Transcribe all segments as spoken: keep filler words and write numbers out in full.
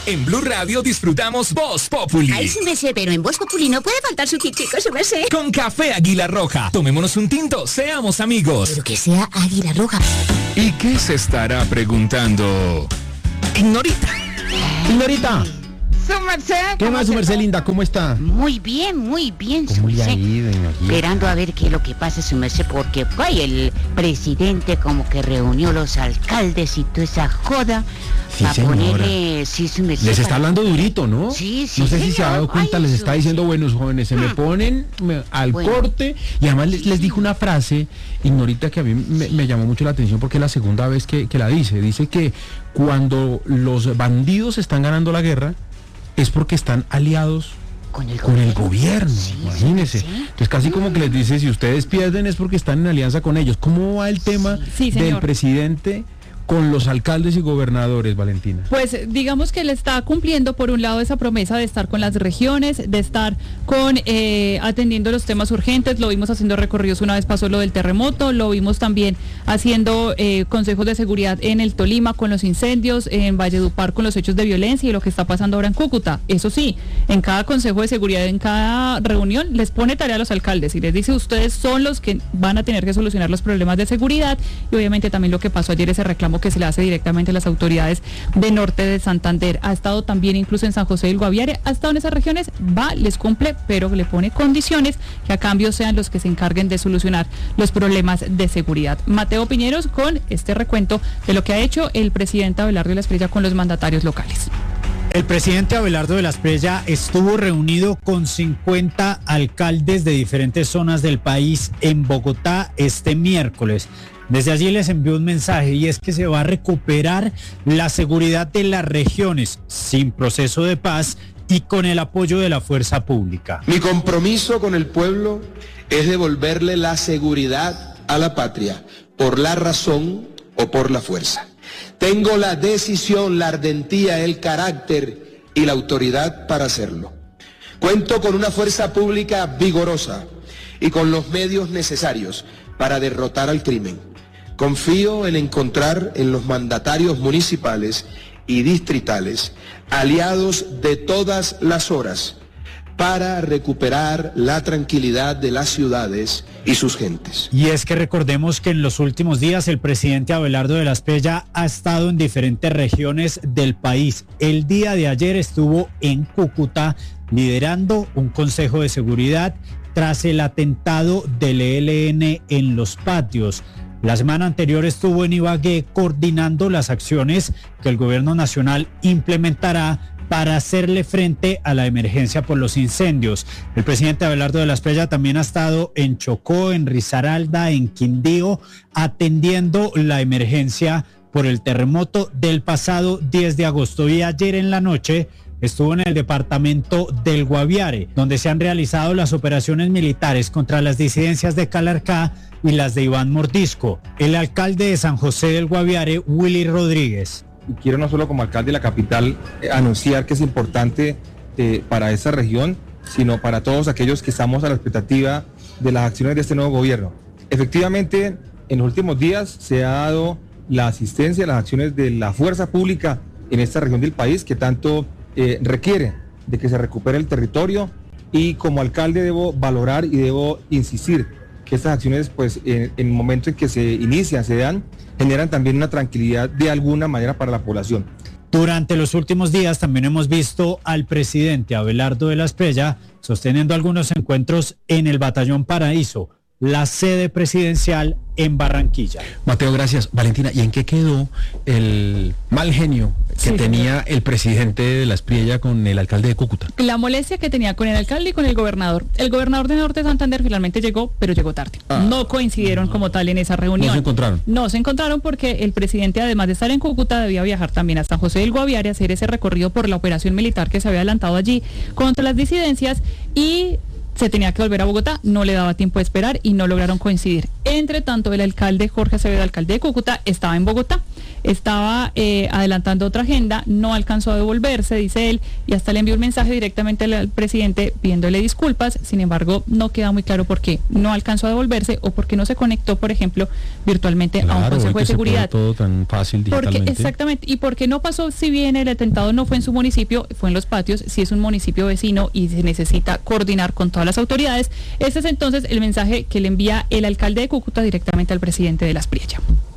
En Blue Radio disfrutamos Voz Populi. Ay, su merced, pero en Voz Populi no puede faltar su tintico, su merced. Con café Águila Roja. Tomémonos un tinto, seamos amigos. Pero que sea Águila Roja. ¿Y qué se estará preguntando Ignorita? Ignorita. Su merced. ¿Qué más, su merced linda? ¿Cómo está? Muy bien, muy bien, su ¿Cómo le ha merced. ido, doña Guía? Esperando a ver qué es lo que pasa, su merced, porque ay, el presidente como que reunió los alcaldes y toda esa joda. Sí, para señora. ponerle, sí, su merced. Les está para- hablando durito, ¿no? Sí, sí, No sé si señor. se ha dado cuenta, Ay, les su está diciendo, merced. buenos jóvenes, se me Ah. ponen me- al Bueno. corte. Y además les, les dijo una frase, Ignorita, que a mí me, me llamó mucho la atención porque es la segunda vez que, que la dice. Dice que cuando los bandidos están ganando la guerra, es porque están aliados Con el con el gobierno. gobierno, Sí, imagínese. sí. Entonces casi como que les dice, si ustedes pierden es porque están en alianza con ellos. ¿Cómo va el tema Sí, del señor. presidente con los alcaldes y gobernadores, Valentina? Pues digamos que él está cumpliendo por un lado esa promesa de estar con las regiones, de estar con eh, atendiendo los temas urgentes. Lo vimos haciendo recorridos, una vez pasó lo del terremoto, lo vimos también haciendo eh, consejos de seguridad en el Tolima con los incendios, en Valledupar con los hechos de violencia y lo que está pasando ahora en Cúcuta. Eso sí, en cada consejo de seguridad, en cada reunión, les pone tarea a los alcaldes y les dice, ustedes son los que van a tener que solucionar los problemas de seguridad. Y obviamente también lo que pasó ayer, ese reclamo que se le hace directamente a las autoridades de norte de Santander. Ha estado también incluso en San José del Guaviare, ha estado en esas regiones, va, les cumple, pero le pone condiciones que a cambio sean los que se encarguen de solucionar los problemas de seguridad. Mateo Piñeros con este recuento de lo que ha hecho el presidente Abelardo de la Espriella con los mandatarios locales. El presidente Abelardo de la Espriella estuvo reunido con cincuenta alcaldes de diferentes zonas del país en Bogotá este miércoles. Desde allí les envió un mensaje y es que se va a recuperar la seguridad de las regiones sin proceso de paz y con el apoyo de la fuerza pública. Mi compromiso con el pueblo es devolverle la seguridad a la patria por la razón o por la fuerza. Tengo la decisión, la ardentía, el carácter y la autoridad para hacerlo. Cuento con una fuerza pública vigorosa y con los medios necesarios para derrotar al crimen. Confío en encontrar en los mandatarios municipales y distritales aliados de todas las horas para recuperar la tranquilidad de las ciudades y sus gentes. Y es que recordemos que en los últimos días el presidente Abelardo de la Espriella ha estado en diferentes regiones del país. El día de ayer estuvo en Cúcuta liderando un consejo de seguridad tras el atentado del E L N en Los Patios. La semana anterior estuvo en Ibagué coordinando las acciones que el gobierno nacional implementará para hacerle frente a la emergencia por los incendios. El presidente Abelardo de la Espriella también ha estado en Chocó, en Risaralda, en Quindío, atendiendo la emergencia por el terremoto del pasado diez de agosto. Y ayer en la noche estuvo en el departamento del Guaviare, donde se han realizado las operaciones militares contra las disidencias de Calarcá y las de Iván Mordisco. El alcalde de San José del Guaviare, Willy Rodríguez. Y quiero no solo como alcalde de la capital eh, anunciar que es importante eh, para esa región, sino para todos aquellos que estamos a la expectativa de las acciones de este nuevo gobierno. Efectivamente, en los últimos días se ha dado la asistencia a las acciones de la fuerza pública en esta región del país que tanto eh, requiere de que se recupere el territorio, y como alcalde debo valorar y debo insistir que estas acciones, pues en, en el momento en que se inician, se dan, generan también una tranquilidad de alguna manera para la población. Durante los últimos días también hemos visto al presidente Abelardo de la Espriella sosteniendo algunos encuentros en el Batallón Paraíso, la sede presidencial en Barranquilla. Mateo, gracias. Valentina, ¿y en qué quedó el mal genio que Sí, tenía el presidente de la Espriella con el alcalde de Cúcuta? La molestia que tenía con el alcalde y con el gobernador. El gobernador de Norte de Santander finalmente llegó, pero llegó tarde. Ah. No coincidieron como tal en esa reunión. No se encontraron. No se encontraron porque el presidente, además de estar en Cúcuta, debía viajar también a San José del Guaviare, hacer ese recorrido por la operación militar que se había adelantado allí contra las disidencias, y se tenía que volver a Bogotá, no le daba tiempo de esperar y no lograron coincidir. Entre tanto, el alcalde Jorge Acevedo, alcalde de Cúcuta, estaba en Bogotá. estaba eh, adelantando otra agenda, no alcanzó a devolverse, dice él, y hasta le envió un mensaje directamente al, al presidente pidiéndole disculpas. Sin embargo, no queda muy claro por qué no alcanzó a devolverse o por qué no se conectó, por ejemplo, virtualmente claro, a un consejo de seguridad. Todo tan fácil digitalmente. Porque, exactamente, y por qué no pasó, si bien el atentado no fue en su municipio, fue en Los Patios, si es un municipio vecino y se necesita coordinar con todas las autoridades. Este es entonces el mensaje que le envía el alcalde de Cúcuta directamente al presidente de La Aspriella.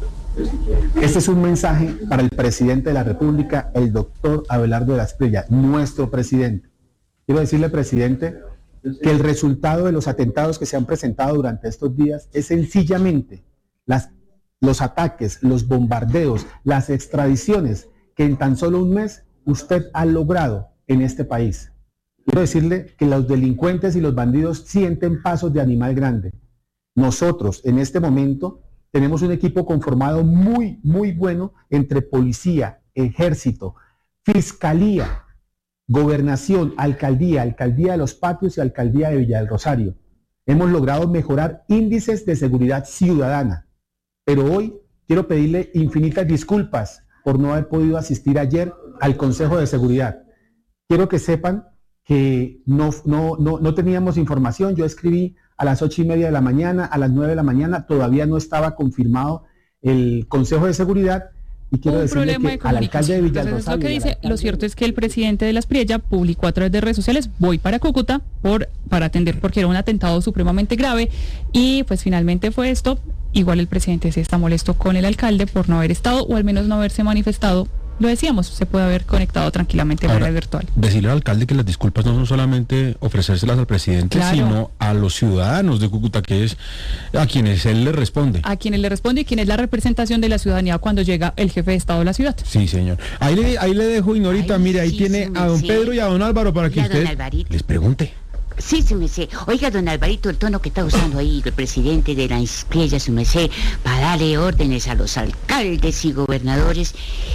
Este es un mensaje para el presidente de la República, el doctor Abelardo de La Aspriella, nuestro presidente. Quiero decirle, presidente, que el resultado de los atentados que se han presentado durante estos días es sencillamente las, los ataques, los bombardeos, las extradiciones que en tan solo un mes usted ha logrado en este país. Quiero decirle que los delincuentes y los bandidos sienten pasos de animal grande. Nosotros, en este momento, tenemos un equipo conformado muy, muy bueno entre policía, ejército, fiscalía, gobernación, alcaldía, alcaldía de Los Patios y alcaldía de Villa del Rosario. Hemos logrado mejorar índices de seguridad ciudadana. Pero hoy quiero pedirle infinitas disculpas por no haber podido asistir ayer al Consejo de Seguridad. Quiero que sepan que no, no, no, no teníamos información. Yo escribí a las ocho y media de la mañana, a las nueve de la mañana, todavía no estaba confirmado el Consejo de Seguridad. Y quiero decirle que al alcalde de Villa del Rosario, lo que dice, lo cierto es que el presidente de La Aspriella publicó a través de redes sociales: voy para Cúcuta por, para atender, porque era un atentado supremamente grave, y pues finalmente fue esto. Igual el presidente sí está molesto con el alcalde por no haber estado, o al menos no haberse manifestado. Lo decíamos, se puede haber conectado tranquilamente de manera virtual. Decirle al alcalde que las disculpas no son solamente ofrecérselas al presidente, claro, sino a los ciudadanos de Cúcuta, que es a quienes él le responde. A quienes le responde y quien es la representación de la ciudadanía cuando llega el jefe de Estado de la ciudad. Sí, señor. Ahí le, ahí le dejo, Ignorita, mire, ahí sí, tiene sí, a don sí. Pedro y a don Álvaro para que usted les pregunte. Sí, su merced. Oiga, don Alvarito, el tono que está usando ahí el presidente de La Aspriella, su merced, para darle órdenes a los alcaldes y gobernadores,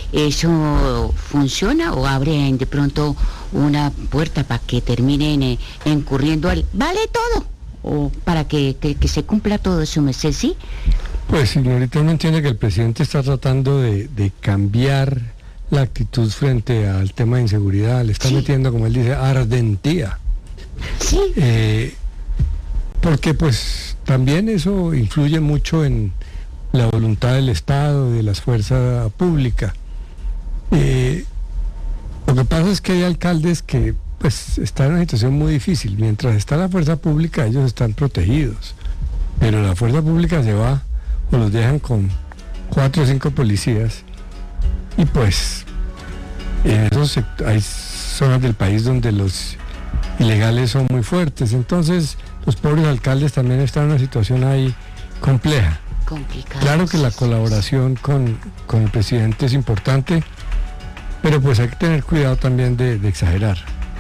¿eso funciona o abren de pronto una puerta para que terminen eh, incurriendo al vale todo? ¿O para que, que, que se cumpla todo, su merced, sí? Pues, señorita, uno entiende que el presidente está tratando de, de cambiar la actitud frente al tema de inseguridad. Le está sí. metiendo, como él dice, ardentía. Sí. Eh, porque pues también eso influye mucho en la voluntad del Estado, de las fuerzas públicas. Eh, lo que pasa es que hay alcaldes que pues están en una situación muy difícil. Mientras está la fuerza pública, ellos están protegidos, pero la fuerza pública se va o los dejan con cuatro o cinco policías, y pues en esos sect- hay zonas del país donde los ilegales son muy fuertes. Entonces los pobres alcaldes también están en una situación ahí compleja. Complicado. Claro que la colaboración con, con el presidente es importante, pero pues hay que tener cuidado también de, de exagerar,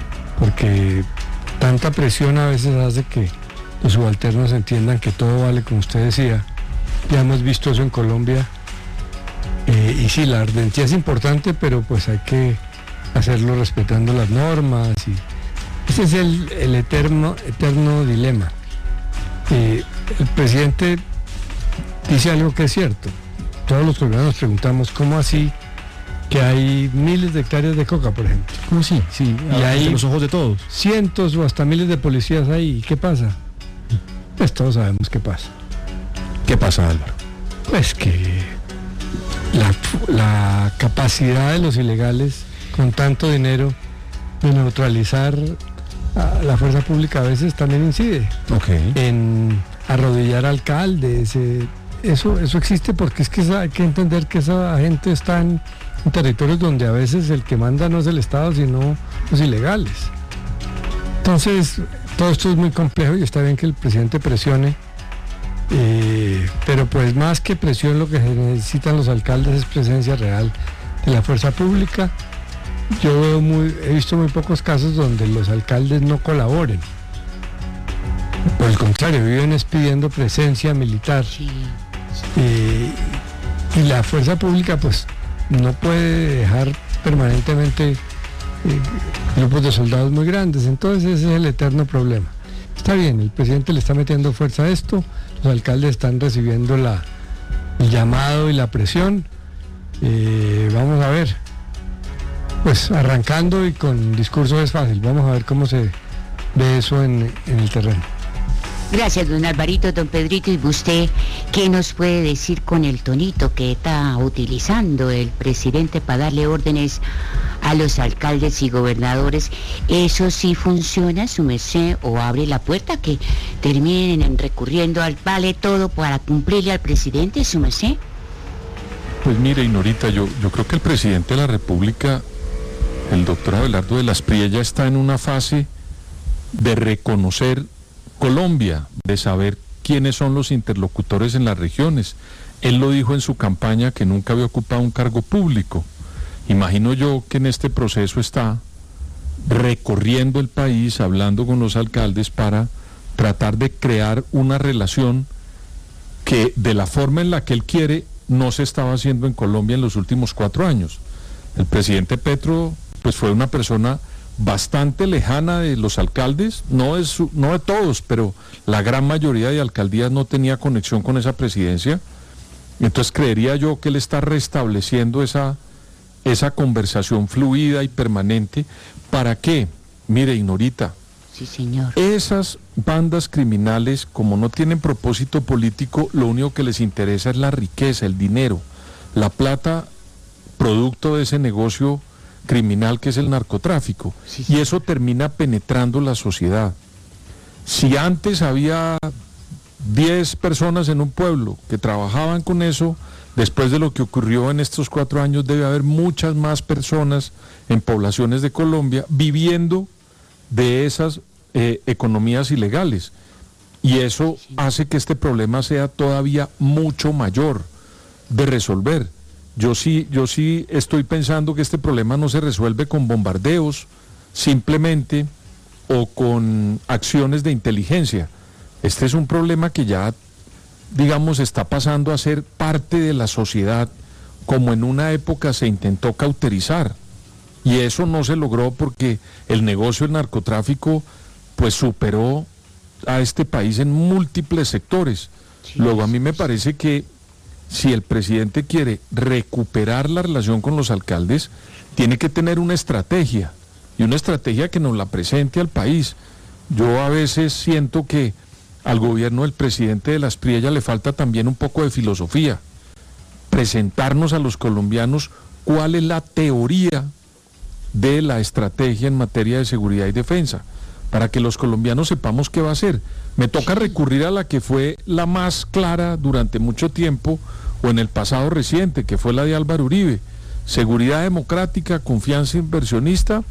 porque tanta presión a veces hace que los subalternos entiendan que todo vale, como usted decía. Ya hemos visto eso en Colombia, eh, y sí, la ardentía es importante, pero pues hay que hacerlo respetando las normas, y ese es el, el eterno, eterno dilema. Eh, el presidente dice algo que es cierto. Todos los colombianos nos preguntamos, ¿cómo así que hay miles de hectáreas de coca, por ejemplo? ¿Cómo sí? Sí, y hay los ojos de todos. Cientos o hasta miles de policías ahí. ¿Qué pasa? Pues todos sabemos qué pasa. ¿Qué pasa, Álvaro? Pues que la, la capacidad de los ilegales con tanto dinero de neutralizar a la fuerza pública a veces también incide. Okay. En arrodillar alcaldes. Eh, eso, eso existe porque es que esa, hay que entender que esa gente está en, en territorios donde a veces el que manda no es el Estado, sino los ilegales. Entonces, todo esto es muy complejo y está bien que el presidente presione, eh, pero pues más que presión, lo que necesitan los alcaldes es presencia real de la fuerza pública. Yo veo muy, he visto muy pocos casos donde los alcaldes no colaboren. Por el contrario, viven es pidiendo presencia militar. Sí. Eh, y la fuerza pública pues no puede dejar permanentemente eh, grupos de soldados muy grandes. Entonces ese es el eterno problema. Está bien, el presidente le está metiendo fuerza a esto, los alcaldes están recibiendo la, el llamado y la presión, Eh, vamos a ver. Pues arrancando y con discursos es fácil. Vamos a ver cómo se ve eso en, en el terreno. Gracias, don Alvarito, don Pedrito. ¿Y usted qué nos puede decir con el tonito que está utilizando el presidente para darle órdenes a los alcaldes y gobernadores? ¿Eso sí funciona, su merced, o abre la puerta que terminen recurriendo al vale todo para cumplirle al presidente, su merced? Pues mire, Ignorita, yo, yo creo que el presidente de la República, el doctor Abelardo de la Espriella, está en una fase de reconocer Colombia, de saber quiénes son los interlocutores en las regiones. Él lo dijo en su campaña que nunca había ocupado un cargo público. Imagino yo que en este proceso está recorriendo el país, hablando con los alcaldes para tratar de crear una relación que de la forma en la que él quiere no se estaba haciendo en Colombia en los últimos cuatro años. El presidente Petro pues fue una persona bastante lejana de los alcaldes, no de, su, no de todos, pero la gran mayoría de alcaldías no tenía conexión con esa presidencia. Entonces creería yo que él está restableciendo esa, esa conversación fluida y permanente. ¿Para qué? Mire, Ignorita, sí, señor. Esas bandas criminales, como no tienen propósito político, lo único que les interesa es la riqueza, el dinero, la plata, producto de ese negocio criminal que es el narcotráfico, sí, sí. Y eso termina penetrando la sociedad. Si antes había diez personas en un pueblo que trabajaban con eso, después de lo que ocurrió en estos cuatro años debe haber muchas más personas en poblaciones de Colombia viviendo de esas eh, economías ilegales, y eso sí, sí. hace que este problema sea todavía mucho mayor de resolver. Yo sí, yo sí estoy pensando que este problema no se resuelve con bombardeos simplemente o con acciones de inteligencia. Este es un problema que ya, digamos, está pasando a ser parte de la sociedad, como en una época se intentó cauterizar. Y eso no se logró porque el negocio del narcotráfico pues superó a este país en múltiples sectores. Sí, Luego a mí me parece que si el presidente quiere recuperar la relación con los alcaldes, tiene que tener una estrategia, y una estrategia que nos la presente al país. Yo a veces siento que al gobierno del presidente de la Espriella le falta también un poco de filosofía, presentarnos a los colombianos cuál es la teoría de la estrategia en materia de seguridad y defensa, para que los colombianos sepamos qué va a hacer. Me toca recurrir a la que fue la más clara durante mucho tiempo, o en el pasado reciente, que fue la de Álvaro Uribe: seguridad democrática, confianza inversionista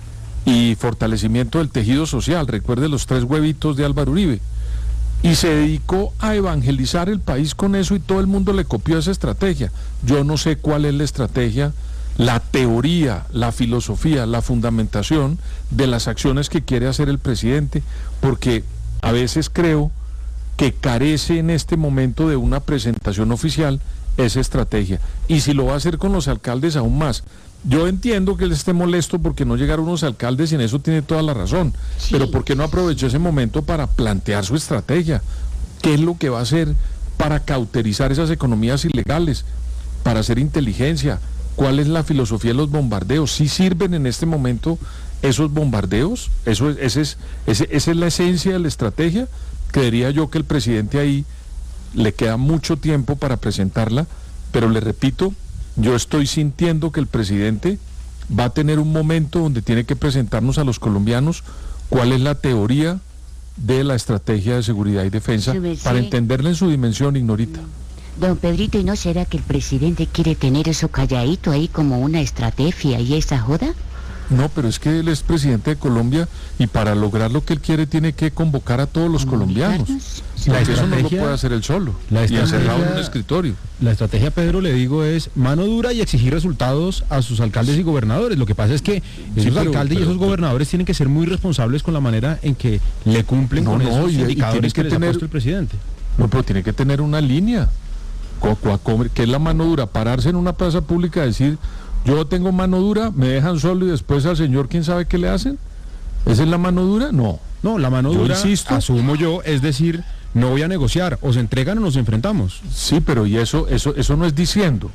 y fortalecimiento del tejido social. Recuerde los tres huevitos de Álvaro Uribe. Y se dedicó a evangelizar el país con eso, y todo el mundo le copió esa estrategia. Yo no sé cuál es la estrategia, la teoría, la filosofía, la fundamentación de las acciones que quiere hacer el presidente, porque a veces creo que carece en este momento de una presentación oficial esa estrategia. Y si lo va a hacer con los alcaldes, aún más. Yo entiendo que él esté molesto porque no llegaron unos alcaldes, y en eso tiene toda la razón, sí, pero ¿por qué no aprovechó ese momento para plantear su estrategia? ¿Qué es lo que va a hacer para cauterizar esas economías ilegales, para hacer inteligencia? ¿Cuál es la filosofía de los bombardeos? ¿Sí sirven en este momento esos bombardeos? Eso es, ese es, ese, esa es la esencia de la estrategia. Creería yo que el presidente ahí le queda mucho tiempo para presentarla, pero le repito, yo estoy sintiendo que el presidente va a tener un momento donde tiene que presentarnos a los colombianos cuál es la teoría de la estrategia de seguridad y defensa, para entenderla en su dimensión, Ignorita. Don Pedrito, ¿y no será que el presidente quiere tener eso calladito ahí como una estrategia y esa joda? No, pero es que él es presidente de Colombia, y para lograr lo que él quiere tiene que convocar a todos los colombianos. La eso no lo puede hacer él solo, la y encerrado en un escritorio. La estrategia, Pedro, le digo, es mano dura y exigir resultados a sus alcaldes y gobernadores. Lo que pasa es que esos sí, pero, alcaldes pero, y esos gobernadores pero, tienen que ser muy responsables con la manera en que le cumplen no, con no, esos y, indicadores y que, que les tener, ha puesto el presidente. No, pero tiene que tener una línea. ¿Qué es la mano dura? Pararse en una plaza pública y decir: yo tengo mano dura, me dejan solo, y después al señor quién sabe qué le hacen. ¿Esa es la mano dura? No. No, la mano yo dura, insisto, asumo yo, es decir, no voy a negociar, o se entregan o nos enfrentamos. Sí, pero y eso, eso, eso no es diciendo.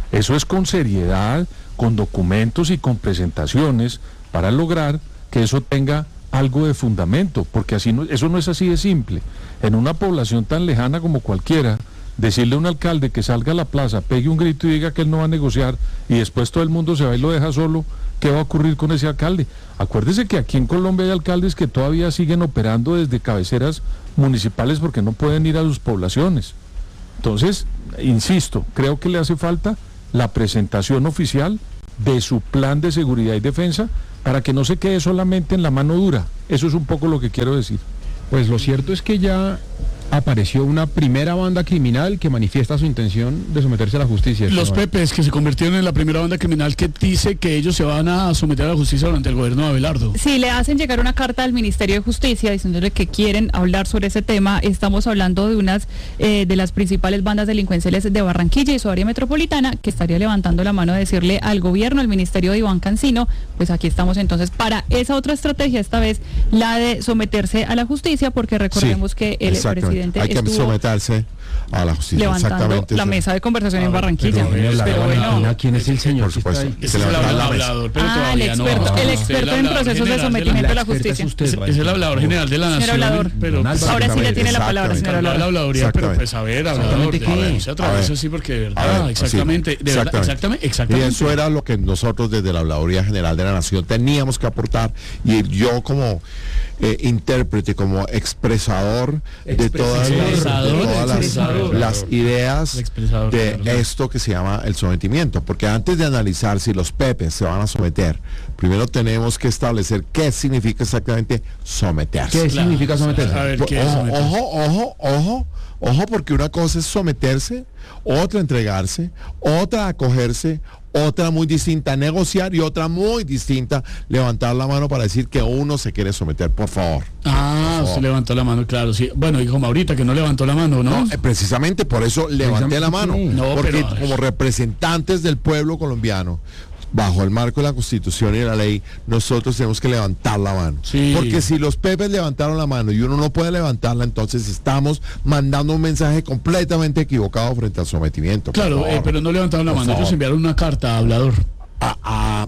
Eso es con seriedad, con documentos y con presentaciones para lograr que eso tenga algo de fundamento, porque así no, eso no es así de simple. En una población tan lejana como cualquiera, decirle a un alcalde que salga a la plaza, pegue un grito y diga que él no va a negociar y después todo el mundo se va y lo deja solo, ¿qué va a ocurrir con ese alcalde? Acuérdese que aquí en Colombia hay alcaldes que todavía siguen operando desde cabeceras municipales porque no pueden ir a sus poblaciones. Entonces, insisto, creo que le hace falta la presentación oficial de su plan de seguridad y defensa para que no se quede solamente en la mano dura. Eso es un poco lo que quiero decir. Pues lo cierto es que ya apareció una primera banda criminal que manifiesta su intención de someterse a la justicia. Los Pepes, que se convirtieron en la primera banda criminal que dice que ellos se van a someter a la justicia durante el gobierno de Abelardo. Sí, le hacen llegar una carta al Ministerio de Justicia diciéndole que quieren hablar sobre ese tema. Estamos hablando de unas eh, de las principales bandas delincuenciales de Barranquilla y su área metropolitana, que estaría levantando la mano a decirle al gobierno, al Ministerio de Iván Cancino, pues aquí estamos entonces para esa otra estrategia, esta vez la de someterse a la justicia, porque recordemos sí, que el presidente hay que someterse a la justicia, levantando la mesa de conversación ah, en Barranquilla. Pero, pero, pero bueno, ¿quién es el señor? Por supuesto. Ese es el hablador, pero ah, el experto, no. el experto en procesos de sometimiento a la justicia. Es, usted, es el hablador general de la nación. Hablador. Pero ahora sí le tiene la palabra, señor hablador. La habladuría, pero pues a ver, hablador, no se atraviesa así porque de verdad, exactamente, de verdad, exactamente, exactamente. Y eso era lo que nosotros desde la habladuría general de la nación teníamos que aportar, y yo como eh, intérprete, como expresador de todas las, de todas las, las ideas de esto que se llama el sometimiento, porque antes de analizar si los Pepes se van a someter, primero tenemos que establecer qué significa exactamente someterse. ¿Qué claro, significa someterse? A ver, ¿qué ojo, es ojo, ojo, ojo, ojo, porque una cosa es someterse, otra entregarse, otra acogerse, otra muy distinta negociar y otra muy distinta levantar la mano para decir que uno se quiere someter, por favor. Ah, por favor. Se levantó la mano, claro, sí. Bueno, dijo Maurita que no levantó la mano, ¿no? no precisamente por eso levanté la mano, no, porque pero... como representantes del pueblo colombiano, bajo el marco de la Constitución y la ley, nosotros tenemos que levantar la mano. Sí. Porque si los Pepes levantaron la mano y uno no puede levantarla, entonces estamos mandando un mensaje completamente equivocado frente al sometimiento. Claro, eh, pero no levantaron la por mano, favor. Ellos enviaron una carta a hablador. Ah, ah,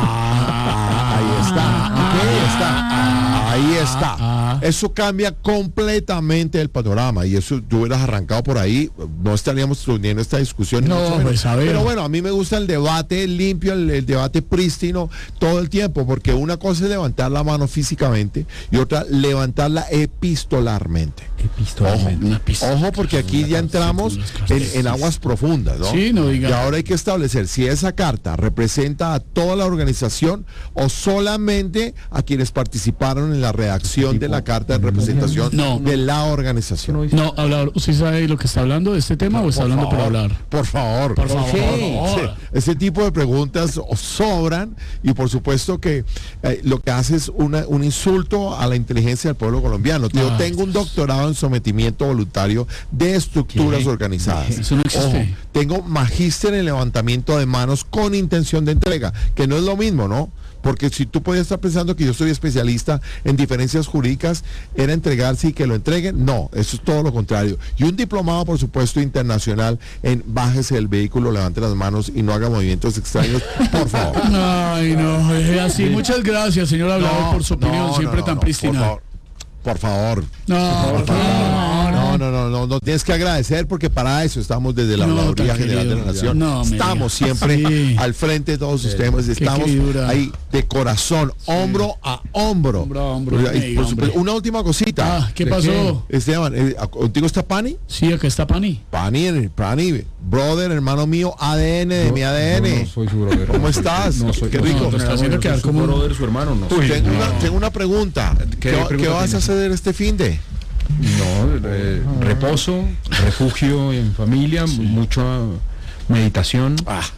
ah, ahí está, ahí está, ah, ahí está. Ah, eso cambia completamente el panorama, y eso tú hubieras arrancado por ahí, no estaríamos teniendo esta discusión. No, pues a ver. Pero bueno, a mí me gusta el debate limpio, el, el debate prístino todo el tiempo, porque una cosa es levantar la mano físicamente y otra levantarla epistolarmente. Epistolarmente. Ojo, ojo, porque aquí ya entramos en, en aguas profundas, ¿no? Sí, no diga. Y ahora hay que establecer si esa carta representa a toda la organización o solamente a quienes participaron en la redacción de la carta de representación no, de la organización. No, hablador, ¿usted sabe lo que está hablando de este tema no, o está hablando favor, por hablar? Por favor. Por favor. Sí, sí. Ese tipo de preguntas sobran, y por supuesto que eh, lo que hace es una, un insulto a la inteligencia del pueblo colombiano. Yo ah, tengo un doctorado en sometimiento voluntario de estructuras ¿Qué? organizadas. Eso no existe. Ojo, tengo magíster en levantamiento de manos con intención de entrega, que no es lo mismo, ¿no? Porque si tú podías estar pensando que yo soy especialista en diferencias jurídicas, era entregarse y que lo entreguen, no, eso es todo lo contrario. Y un diplomado, por supuesto, internacional en bájese del vehículo, levante las manos y no haga movimientos extraños, por favor. Ay, no, es así. Muchas gracias, señor hablador, no, por su opinión, no, siempre no, tan no, prístina. Por favor. No, por favor. No, no, no, no, no, tienes que agradecer, porque para eso estamos desde la Habladuría no, General de la Nación. No, estamos siempre sí. al frente de todos sus temas, estamos ahí de corazón, sí. hombro a hombro. Hombro a hombro. Y, por supuesto, una última cosita. Ah, ¿qué pasó? Qué? Esteban, eh, ¿contigo está Pani? Sí, acá está Pani. Pani, Pani, brother, hermano mío, A D N de no, mi A D N. No, no soy su brother. ¿Cómo estás? No, soy, qué rico. No, está haciendo quedar como un brother, su hermano. No. Uy, tengo, no. Una, tengo una pregunta. ¿Qué, ¿Qué, ¿qué vas a hacer este fin de? No, eh, reposo, refugio en familia, sí. mucha meditación. Ah,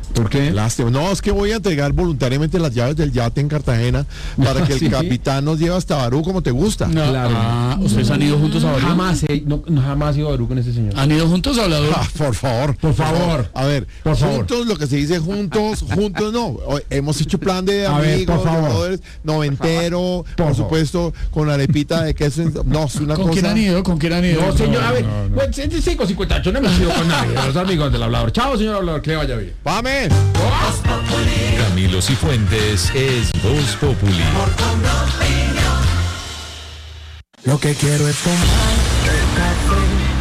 ¿Por qué? Lástima. No, es que voy a entregar voluntariamente las llaves del yate en Cartagena para que el ¿Sí? capitán nos lleve hasta Barú como te gusta. No, Claro. ah, ¿ustedes han ido juntos a Barú? Jamás, he, no, no, jamás he ido a Barú con ese señor. ¿Han ido juntos a Hablador? Ah, por favor. Por favor. A ver, Por favor. juntos, lo que se dice juntos, juntos no. O- Hemos hecho plan de A ver, amigos, por favor. brothers, noventero, por, favor. supuesto, con arepita de queso. en- No, es una ¿Con cosa. quién han ido? ¿Con quién han ido? No, señor, a ver, no, no. pues, cinco cincuenta y ocho, no hemos ido con nadie, los amigos del hablador. Chao, señor hablador, que le vaya bien. ¡Vame! Camilo Cifuentes es Voz Populi. Lo que quiero es tomar